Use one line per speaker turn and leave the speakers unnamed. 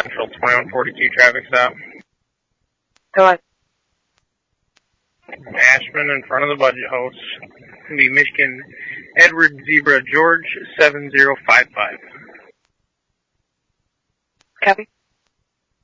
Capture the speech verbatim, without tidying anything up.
Central twenty-one forty-two traffic stop.
Go on.
Ashman in front of the budget host. It'll be Michigan Edward Zebra George seven zero five five.
Copy.